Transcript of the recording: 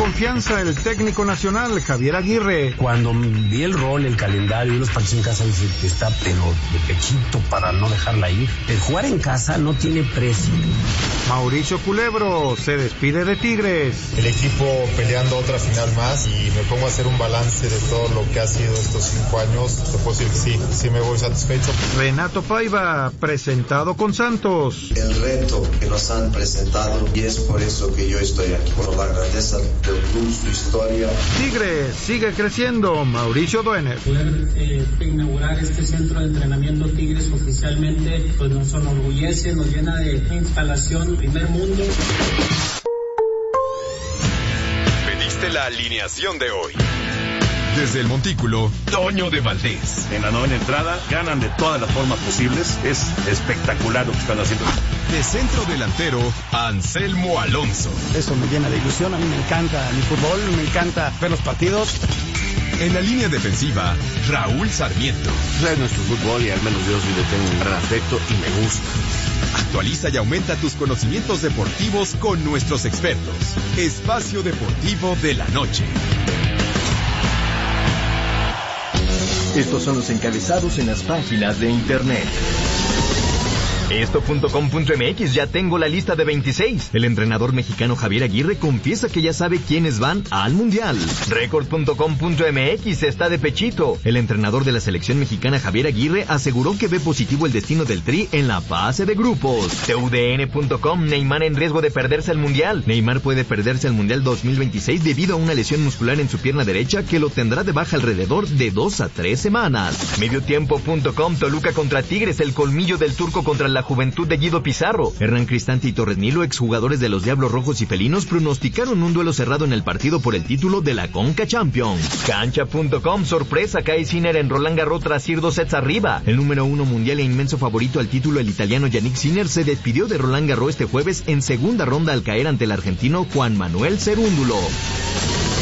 confianza el técnico nacional Javier Aguirre. Cuando vi el rol, el calendario y los partidos en casa, dije que está pero de pechito para no dejarla ir. El jugar en casa no tiene precio. Mauricio Culebro se despide de Tigres. El equipo peleando otra final más y me pongo a hacer un balance de todo lo que ha sido estos 5 años. Te puedo decir que sí me voy satisfecho. Renato Paiva, presentado con Santos. El reto que nos han presentado y es por eso que yo estoy aquí, por la grandeza del club, su historia. Tigres sigue creciendo. Mauricio Duener. Poder inaugurar este centro de entrenamiento Tigres oficialmente, pues nos enorgullece, nos llena de instalación primer mundo. Pediste la alineación de hoy. Desde el Montículo, Toño de Valdés. En la novena entrada, ganan de todas las formas posibles. Es espectacular lo que están haciendo. De centro delantero, Anselmo Alonso. Eso me llena de ilusión. A mí me encanta mi fútbol, me encanta ver los partidos. En la línea defensiva, Raúl Sarmiento. Es nuestro fútbol y al menos yo sí le tengo un gran afecto y me gusta. Actualiza y aumenta tus conocimientos deportivos con nuestros expertos. Espacio Deportivo de la Noche. Estos son los encabezados en las páginas de internet. Esto.com.mx, ya tengo la lista de 26. El entrenador mexicano Javier Aguirre confiesa que ya sabe quiénes van al Mundial. Record.com.mx está de pechito. El entrenador de la selección mexicana Javier Aguirre aseguró que ve positivo el destino del Tri en la fase de grupos. TUDN.com, Neymar en riesgo de perderse el Mundial. Neymar puede perderse el Mundial 2026 debido a una lesión muscular en su pierna derecha que lo tendrá de baja alrededor de 2 a 3 semanas. Mediotiempo.com, Toluca contra Tigres, el colmillo del turco contra la Juventud de Guido Pizarro. Hernán Cristante y Torres Nilo, exjugadores de los Diablos Rojos y Felinos, pronosticaron un duelo cerrado en el partido por el título de la Conca Champions. Cancha.com, sorpresa, cae Sinner en Roland Garros tras ir 2 sets arriba. El número 1 mundial e inmenso favorito al título, el italiano Yannick Sinner, se despidió de Roland Garros este jueves en segunda ronda al caer ante el argentino Juan Manuel Cerúndulo.